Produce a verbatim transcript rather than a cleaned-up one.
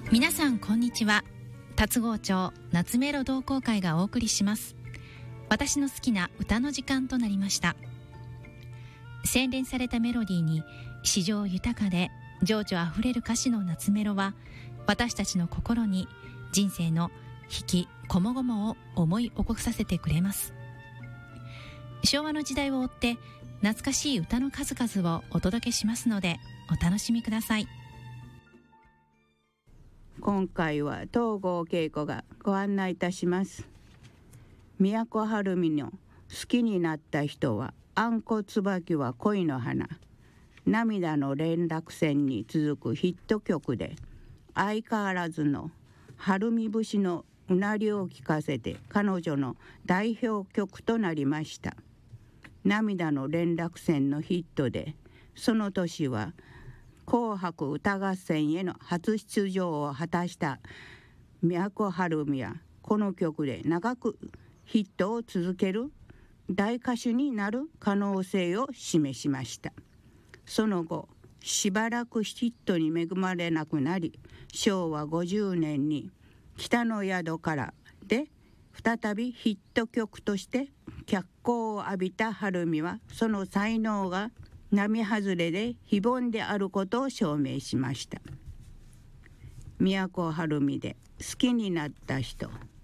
皆さんこんにちは。龍郷町夏メロ同好会がお送りします。私の好きな歌の時間となりました。洗練されたメロディーに詩情豊かで情緒あふれる歌詞の夏メロは、私たちの心に人生の引きこもごもを思い起こさせてくれます。昭和の時代を追って懐かしい歌の数々をお届けしますので、お楽しみください。 今回は東郷恵子がご案内いたします。都はるみの好きになった人はあんこ椿は恋の花、涙の連絡船に続くヒット曲で、相変わらずの晴海節のうなりを聞かせて彼女の代表曲となりました。涙の連絡船のヒットで、その年は紅白歌合戦への初出場を果たした都はるみは、この曲で長くヒットを続ける大歌手になる可能性を示しました。その後しばらくヒットに恵まれなくなり、しょうわごじゅうねんに北の宿からで再びヒット曲として脚光を浴びたはるみは、その才能が並外れで非凡であることを証明しました。都はるみで好きになった人。